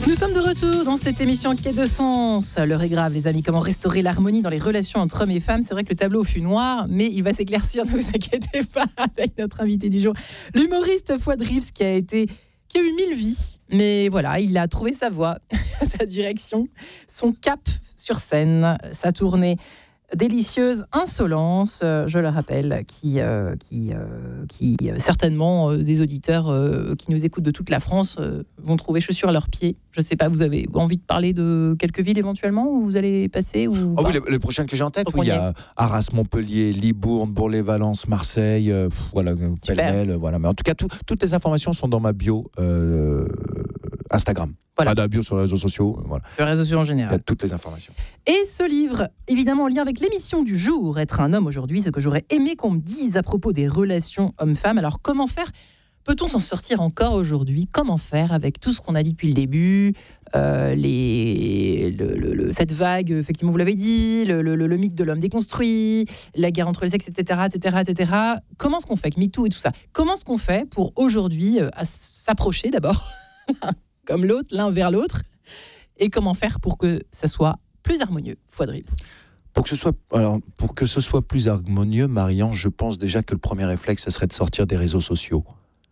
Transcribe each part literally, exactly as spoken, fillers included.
Nous sommes de retour dans cette émission Quai de sens. L'heure est grave, les amis. Comment restaurer l'harmonie dans les relations entre hommes et femmes? C'est vrai que le tableau fut noir, mais il va s'éclaircir, ne vous inquiétez pas, avec notre invité du jour, l'humoriste Fouad Rives, qui a été, qui a eu mille vies. Mais voilà, il a trouvé sa voie, sa direction, son cap sur scène, sa tournée délicieuse Insolence, euh, je le rappelle, qui, euh, qui, euh, qui euh, certainement euh, des auditeurs euh, qui nous écoutent de toute la France euh, vont trouver chaussures à leurs pieds. Je ne sais pas, vous avez envie de parler de quelques villes éventuellement où vous allez passer ou oh oui, les, les prochaines que j'ai en tête, oui, il y a Arras, Montpellier, Libourne, Bourg-les-Valence, Marseille, euh, pff, voilà, pêle-mêle, voilà. Mais en tout cas, tout, toutes les informations sont dans ma bio euh, Instagram. Voilà. Pas de la bio sur les réseaux sociaux. Voilà. Sur les réseaux sociaux en général. Il y a toutes les informations. Et ce livre, évidemment en lien avec l'émission du jour, Être un homme aujourd'hui, ce que j'aurais aimé qu'on me dise à propos des relations hommes-femmes. Alors comment faire? Peut-on s'en sortir encore aujourd'hui? Comment faire avec tout ce qu'on a dit depuis le début, euh, les, le, le, le, cette vague, effectivement, vous l'avez dit, le, le, le mythe de l'homme déconstruit, la guerre entre les sexes, et cetera, et cetera, et cetera. Comment est-ce qu'on fait avec MeToo et tout ça? Comment est-ce qu'on fait pour aujourd'hui euh, s'approcher d'abord comme l'autre, l'un vers l'autre, et comment faire pour que ça soit plus harmonieux, Fouad Rives? Pour que ce soit, alors, pour que ce soit plus harmonieux, Marianne, je pense déjà que le premier réflexe, ce serait de sortir des réseaux sociaux.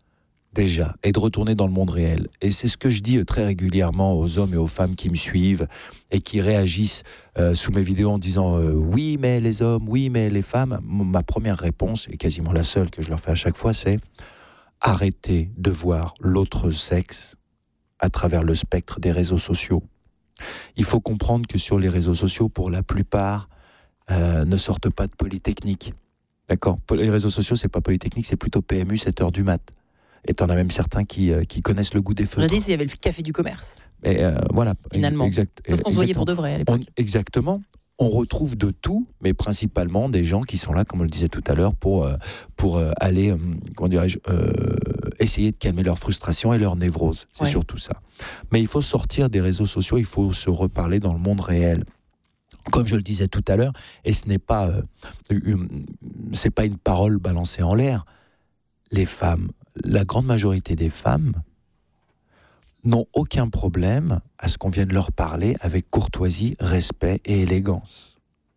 Déjà, et de retourner dans le monde réel. Et c'est ce que je dis très régulièrement aux hommes et aux femmes qui me suivent et qui réagissent euh, sous mes vidéos en disant euh, « Oui, mais les hommes, oui, mais les femmes ». Ma première réponse, et quasiment la seule que je leur fais à chaque fois, c'est « Arrêtez de voir l'autre sexe à travers le spectre des réseaux sociaux ». Il faut comprendre que sur les réseaux sociaux, pour la plupart, euh, ne sortent pas de Polytechnique. D'accord ? Les réseaux sociaux, c'est pas Polytechnique, c'est plutôt P M U, sept heures du mat'. Et t'en as même certains qui, euh, qui connaissent le goût des feutres. Je dis, il y avait le café du commerce. Et euh, voilà. Finalement. Exact, Sauf qu'on se voyait pour de vrai à l'époque. On, exactement. On retrouve de tout, mais principalement des gens qui sont là, comme on le disait tout à l'heure, pour, euh, pour euh, aller, euh, comment dirais-je, euh, essayer de calmer leur frustration et leur névrose. C'est ouais. surtout ça. Mais il faut sortir des réseaux sociaux, il faut se reparler dans le monde réel. Comme je le disais tout à l'heure, et ce n'est pas, euh, une, c'est pas une parole balancée en l'air. Les femmes, la grande majorité des femmes n'ont aucun problème à ce qu'on vienne leur parler avec courtoisie, respect et élégance.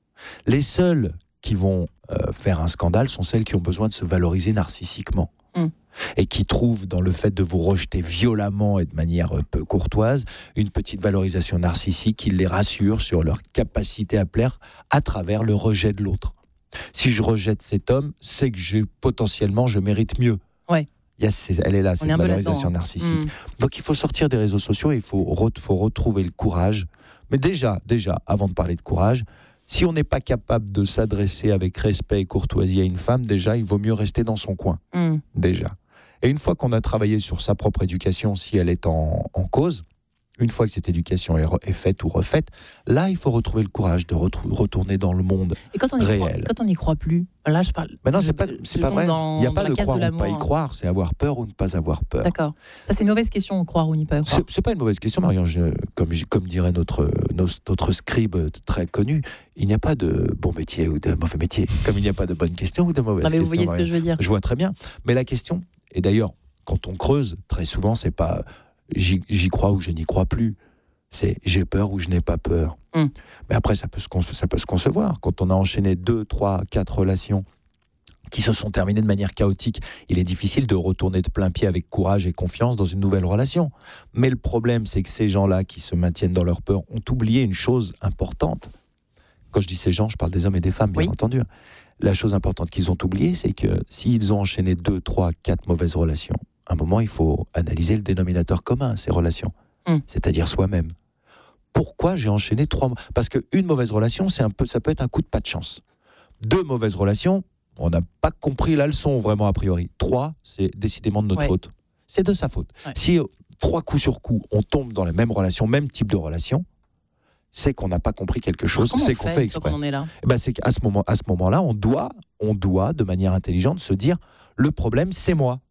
Les seules qui vont euh, faire un scandale sont celles qui ont besoin de se valoriser narcissiquement mmh. et qui trouvent dans le fait de vous rejeter violemment et de manière peu courtoise une petite valorisation narcissique qui les rassure sur leur capacité à plaire à travers le rejet de l'autre. Si je rejette cet homme, c'est que je, potentiellement je mérite mieux. Ouais. Yes, elle est là, cette valorisation narcissique. Mmh. Donc il faut sortir des réseaux sociaux et il faut, re- faut retrouver le courage. Mais déjà, déjà, avant de parler de courage, si on n'est pas capable de s'adresser avec respect et courtoisie à une femme, déjà, il vaut mieux rester dans son coin. Mmh. Déjà. Et une fois qu'on a travaillé sur sa propre éducation, si elle est en, en cause, une fois que cette éducation est, re- est faite ou refaite, là, il faut retrouver le courage de retrou- retourner dans le monde et quand on y réel. Croit, quand on n'y croit plus, là, je parle... Mais non, c'est pas, c'est pas vrai. Dans, il n'y a pas de croire de ou pas y croire, c'est avoir peur ou ne pas avoir peur. D'accord. Ça, c'est une mauvaise question, croire ou n'y pas croire. C'est, c'est pas une mauvaise question, Marion. Je, comme, comme dirait notre, notre, notre scribe très connu, il n'y a pas de bon métier ou de mauvais métier. Comme il n'y a pas de bonne question ou de mauvaise question. Non, mais vous voyez Marion. Ce que je veux dire. Je vois très bien. Mais la question, et d'ailleurs, quand on creuse, très souvent, c'est pas j'y, j'y crois ou je n'y crois plus. C'est j'ai peur ou je n'ai pas peur. Mmh. Mais après, ça peut, se, ça peut se concevoir. Quand on a enchaîné deux, trois, quatre relations qui se sont terminées de manière chaotique, il est difficile de retourner de plein pied avec courage et confiance dans une nouvelle relation. Mais le problème, c'est que ces gens-là qui se maintiennent dans leur peur ont oublié une chose importante. Quand je dis ces gens, je parle des hommes et des femmes, bien oui. entendu. La chose importante qu'ils ont oubliée, c'est que s'ils ont enchaîné deux, trois, quatre mauvaises relations, à un moment, il faut analyser le dénominateur commun à ces relations, mmh. c'est-à-dire soi-même. Pourquoi j'ai enchaîné trois mois ? Parce qu'une mauvaise relation, c'est un peu, ça peut être un coup de pas de chance. Deux mauvaises relations, on n'a pas compris la leçon vraiment a priori. Trois, c'est décidément de notre ouais. faute. C'est de sa faute. Ouais. Si euh, trois coups sur coup, on tombe dans les mêmes relations, même type de relation, c'est qu'on n'a pas compris quelque chose, c'est qu'on fait, fait exprès. On est là et ben c'est qu'à ce moment, à ce moment-là, on doit, on doit, de manière intelligente, se dire le problème, c'est moi.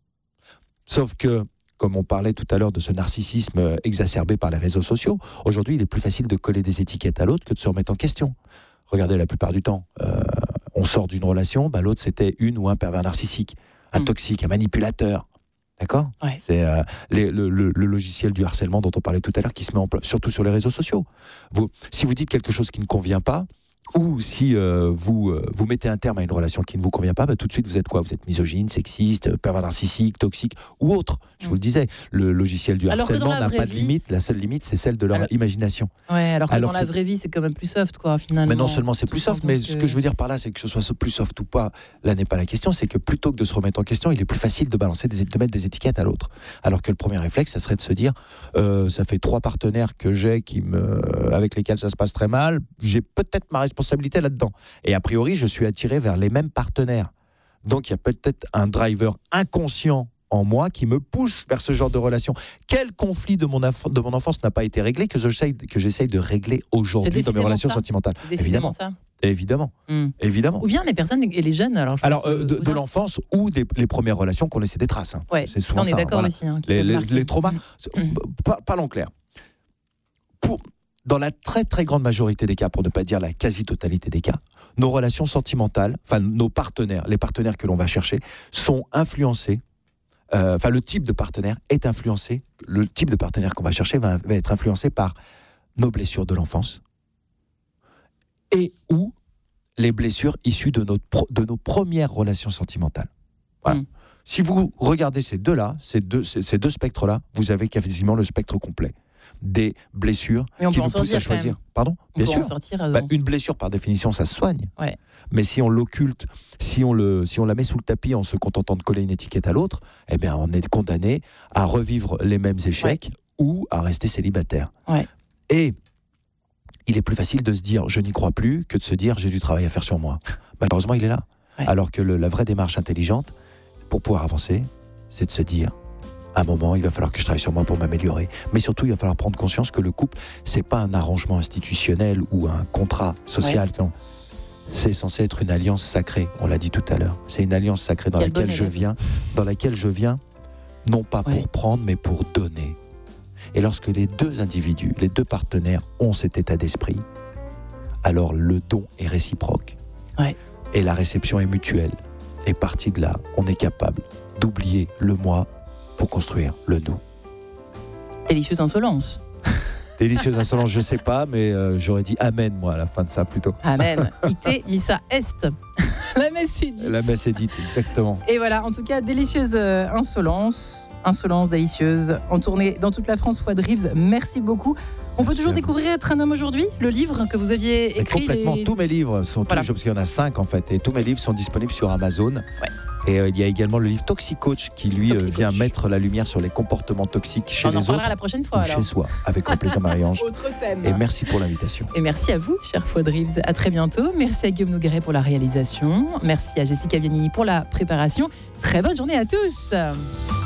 Sauf que comme on parlait tout à l'heure de ce narcissisme exacerbé par les réseaux sociaux, aujourd'hui, il est plus facile de coller des étiquettes à l'autre que de se remettre en question. Regardez, la plupart du temps, euh, on sort d'une relation, bah, l'autre, c'était une ou un pervers narcissique, un mmh. toxique, un manipulateur. D'accord ? Ouais. C'est euh, les, le, le, le logiciel du harcèlement dont on parlait tout à l'heure qui se met en place, surtout sur les réseaux sociaux. Vous, si vous dites quelque chose qui ne convient pas, ou si euh, vous, euh, vous mettez un terme à une relation qui ne vous convient pas, bah, tout de suite vous êtes quoi ? Vous êtes misogyne, sexiste, pervers narcissique, toxique ou autre. Je vous le disais, le logiciel du Alors harcèlement n'a pas vie... de limite. La seule limite, c'est celle de leur alors... imagination. Ouais, alors que alors dans que... la vraie vie, c'est quand même plus soft, quoi, finalement. Mais non seulement c'est plus soft, mais que... ce que je veux dire par là, c'est que ce soit plus soft ou pas, là n'est pas la question. C'est que plutôt que de se remettre en question, il est plus facile de balancer, des, de mettre des étiquettes à l'autre. Alors que le premier réflexe, ça serait de se dire, euh, ça fait trois partenaires que j'ai qui me, avec lesquels ça se passe très mal. J'ai peut-être ma responsabilité là-dedans. Et a priori, je suis attiré vers les mêmes partenaires. Donc, il y a peut-être un driver inconscient en moi qui me pousse vers ce genre de relation. Quel conflit de mon, aff- de mon enfance n'a pas été réglé que j'essaye, que j'essaye de régler aujourd'hui dans mes relations ça. sentimentales ? Évidemment ça. Évidemment. Mm. Évidemment. Ou bien les personnes et les jeunes. Alors, je alors pense, euh, de, euh, de l'enfance ou des, les premières relations qu'on laissait des traces. Hein. Ouais. C'est souvent on est ça. d'accord Voilà. aussi. Hein, les, les, les traumas. Mm. Pas, pas l'enclair. Pour... Dans la très très grande majorité des cas, pour ne pas dire la quasi-totalité des cas, nos relations sentimentales, enfin nos partenaires, les partenaires que l'on va chercher, sont influencés, euh, enfin le type de partenaire est influencé, le type de partenaire qu'on va chercher va, va être influencé par nos blessures de l'enfance et ou les blessures issues de, notre pro, de nos premières relations sentimentales. Voilà. Mmh. Si vous regardez ces deux-là, ces deux, ces, ces deux spectres-là, vous avez quasiment le spectre complet des blessures qui nous poussent à choisir. Pardon ? Bien sûr. Sortir, bah, une blessure, par définition, ça se soigne. Ouais. Mais si on l'occulte, si on, le, si on la met sous le tapis en se contentant de coller une étiquette à l'autre, eh bien, on est condamné à revivre les mêmes échecs ouais. ou à rester célibataire. Ouais. Et il est plus facile de se dire « je n'y crois plus » que de se dire « j'ai du travail à faire sur moi ». Malheureusement, il est là. Ouais. Alors que le, la vraie démarche intelligente, pour pouvoir avancer, c'est de se dire « à un moment, il va falloir que je travaille sur moi pour m'améliorer ». Mais surtout, il va falloir prendre conscience que le couple, c'est pas un arrangement institutionnel ou un contrat social. Ouais. C'est censé être une alliance sacrée, on l'a dit tout à l'heure. C'est une alliance sacrée dans laquelle je viens, dans laquelle je viens, non pas ouais. pour prendre, mais pour donner. Et lorsque les deux individus, les deux partenaires ont cet état d'esprit, alors le don est réciproque. Ouais. Et la réception est mutuelle. Et parti de là, on est capable d'oublier le moi pour construire le nous. Délicieuse insolence. Délicieuse insolence, je sais pas, mais euh, j'aurais dit amen, moi, à la fin de ça, plutôt. Amen. Ite missa est. La messe est dite. La messe est dite, exactement. Et voilà, en tout cas, délicieuse euh, insolence. Insolence, délicieuse. En tournée dans toute la France, Fouad Reeves, merci beaucoup. On merci peut toujours découvrir Être un homme aujourd'hui, le livre que vous aviez écrit. Et complètement, les... tous mes livres sont voilà. tous, parce qu'il y en a cinq en fait, et tous mes livres sont disponibles sur Amazon. Ouais. Et euh, il y a également le livre Toxicoach qui lui euh, vient mettre la lumière sur les comportements toxiques chez on les autres. On en parlera la prochaine fois. Ou alors. Chez soi, avec grand plaisir Marie-Ange. Autre thème. Et merci pour l'invitation. Et merci à vous, cher Fouad Reeves. À très bientôt. Merci à Guillaume Nogueret pour la réalisation. Merci à Jessica Viannini pour la préparation. Très bonne journée à tous.